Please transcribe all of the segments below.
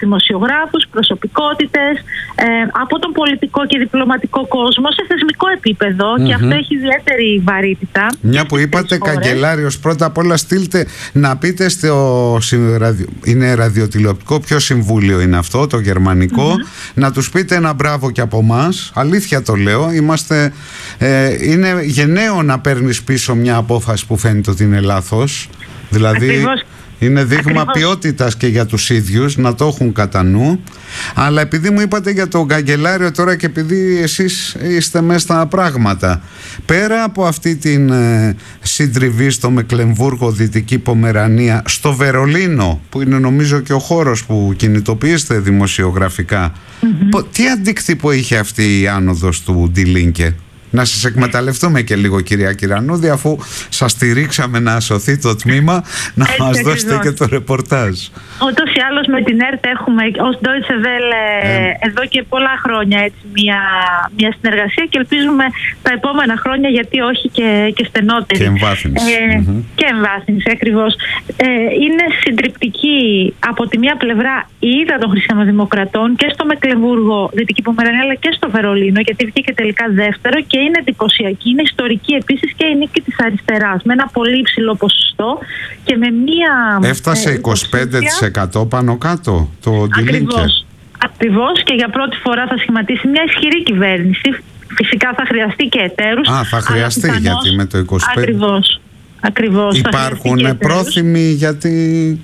δημοσιογράφους, προσωπικότητες, από τον πολιτικό και διπλωματικό κόσμο σε θεσμικό επίπεδο, και αυτό έχει ιδιαίτερη βαρύτητα. Μια που είπατε καγκελάριος, πρώτα απ' όλα στείλτε να πείτε είναι ραδιοτηλεοπτικό, ποιο συμβούλιο είναι αυτό, το γερμανικό, να τους πείτε ένα μπράβο και από εμάς. Αλήθεια το λέω, είναι γενναίο να παίρνεις πίσω μια απόφαση που φαίνεται ότι είναι λάθος. Δηλαδή ακριβώς. Είναι δείγμα ποιότητας και για τους ίδιους να το έχουν κατά νου. Αλλά επειδή μου είπατε για τον καγκελάριο τώρα και επειδή εσείς είστε μέσα στα πράγματα, πέρα από αυτή την συντριβή στο Μεκλεμβούργο, Δυτική Πομερανία, στο Βερολίνο, που είναι νομίζω και ο χώρος που κινητοποιείστε δημοσιογραφικά, τι αντίκτυπο είχε αυτή η άνοδος του Die Linke? Να σας εκμεταλλευτούμε και λίγο, κυρία Κυρανούδη, αφού σας στηρίξαμε να σωθεί το τμήμα, να μας δώσετε και το ρεπορτάζ. Ούτως ή άλλως με την ΕΡΤ έχουμε ως Deutsche Welle εδώ και πολλά χρόνια έτσι, μια συνεργασία, και ελπίζουμε τα επόμενα χρόνια, γιατί όχι, και στενότερη. Και εμβάθυνση. Και εμβάθυνση, ακριβώς. Είναι συντριπτική από τη μία πλευρά η ήττα των χριστιανοδημοκρατών και στο Μεκλεμβούργο, Δυτική Πομερανία, αλλά και στο Βερολίνο, γιατί βγήκε τελικά δεύτερο, και είναι εντυπωσιακή, είναι ιστορική επίσης και η νίκη της αριστεράς με ένα πολύ υψηλό ποσοστό και με μία... Έφτασε 25% πάνω κάτω το Die Linke. Ακριβώς, και για πρώτη φορά θα σχηματίσει μια ισχυρή κυβέρνηση. Φυσικά θα χρειαστεί και εταίρους. Θα χρειαστεί, γιατί με το 25%... Ακριβώς. Υπάρχουν πρόθυμοι, γιατί...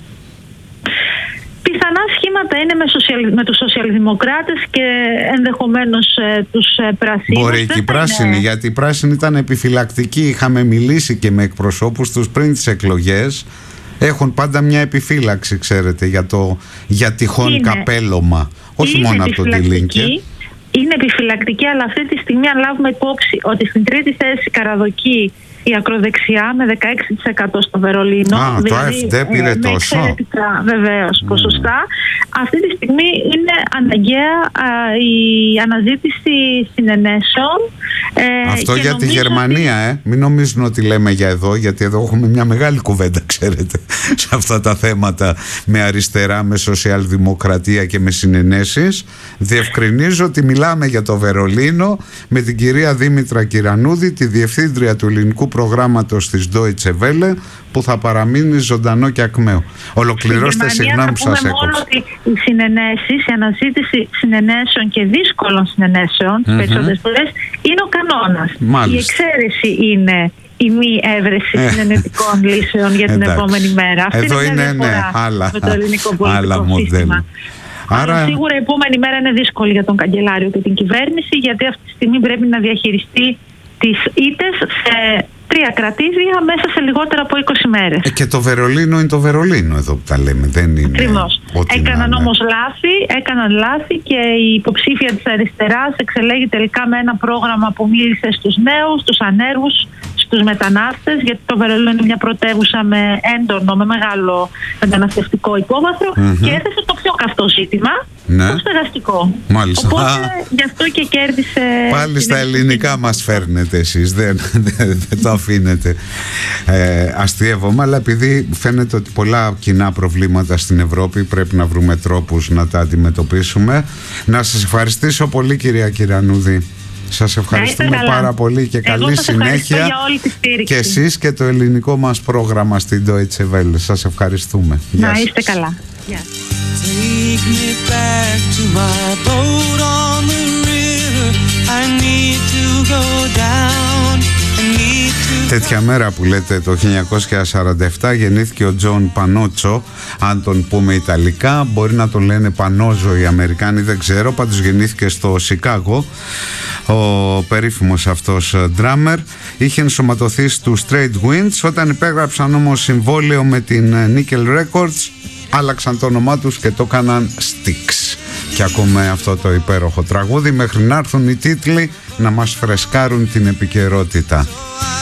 Πιθανά σχήματα είναι με τους σοσιαλδημοκράτες και ενδεχομένως τους πράσινους. Μπορεί και οι πράσινοι, γιατί οι πράσινοι ήταν επιφυλακτικοί. Είχαμε μιλήσει και με εκπροσώπους τους πριν τις εκλογές. Έχουν πάντα μια επιφύλαξη, ξέρετε, για τυχόν καπέλωμα. Όχι μόνο από τον Die Linke. Είναι επιφυλακτική, αλλά αυτή τη στιγμή, αν λάβουμε υπόψη ότι στην τρίτη θέση καραδοκεί η ακροδεξιά με 16% στο Βερολίνο. Το AfD πήρε τόσο. Εξαιρετικά, βεβαίως, ποσοστά. Αυτή τη στιγμή είναι αναγκαία η αναζήτηση συνενέσεων. Αυτό για τη Γερμανία, μην νομίζουν ότι λέμε για εδώ, γιατί εδώ έχουμε μια μεγάλη κουβέντα, ξέρετε, σε αυτά τα θέματα με αριστερά, με σοσιαλδημοκρατία και με συνενέσεις. Διευκρινίζω ότι μιλάμε για το Βερολίνο με την κυρία Δήμητρα Κυρανούδη, τη διευθύντρια του ελληνικού προγράμματος της Deutsche Welle, που θα παραμείνει ζωντανό και ακμαίο. Ολοκληρώστε, συγγνώμη που σας έκοψα. Μόνο ότι οι συνενέσεις, η αναζήτηση συνενέσεων και δύσκολων συνενέσεων, περισσότερες φορές, είναι ο κανόνας. Η εξαίρεση είναι η μη έβρεση συνενετικών λύσεων για την επόμενη μέρα. Αυτή εδώ είναι άλλα, με το ελληνικό πολιτικό σύστημα. Άρα σίγουρα η επόμενη μέρα είναι δύσκολη για τον καγκελάριο και την κυβέρνηση, γιατί αυτή τη στιγμή πρέπει να διαχειριστεί τις ήττες σε 3 κρατήδια μέσα σε λιγότερα από 20 μέρες. Και το Βερολίνο είναι το Βερολίνο εδώ που τα λέμε, δεν είναι. Ακριβώς. Έκαναν όμως λάθη και η υποψήφια της αριστεράς εξελέγει τελικά με ένα πρόγραμμα που μίλησε στους νέους, στους ανέργους, στους μετανάστες, γιατί το Βερολίνο είναι μια πρωτεύουσα με έντονο, με μεγάλο μεταναστευτικό υπόβαθρο, και έθεσε το πιο καυτό ζήτημα, το στεγαστικό. Μάλιστα. Οπότε γι' αυτό και κέρδισε. Πάλι στα ελληνικά μας φέρνετε εσείς, δεν το αφήνετε. Αστειεύομαι, αλλά επειδή φαίνεται ότι πολλά κοινά προβλήματα στην Ευρώπη πρέπει να βρούμε τρόπους να τα αντιμετωπίσουμε. Να σας ευχαριστήσω πολύ, κυρία Κυρανούδη. Σας ευχαριστούμε πάρα πολύ και καλή συνέχεια και εσείς και το ελληνικό μας πρόγραμμα στην Deutsche Welle. Σας ευχαριστούμε. Να είστε καλά. Take me back to my boat on the river. I need to go down. Τέτοια μέρα που λέτε το 1947 γεννήθηκε ο Τζον Πανότσο. Αν τον πούμε ιταλικά, μπορεί να τον λένε Πανόζο οι Αμερικάνοι, δεν ξέρω. Πάντως γεννήθηκε στο Σικάγο. Ο περίφημος αυτός drummer είχε ενσωματωθεί στους Straight Winds. Όταν υπέγραψαν όμως συμβόλαιο με την Nickel Records, άλλαξαν το όνομά τους και το έκαναν Styx. Και ακούμε αυτό το υπέροχο τραγούδι μέχρι να έρθουν οι τίτλοι να μας φρεσκάρουν την επικαιρότητα.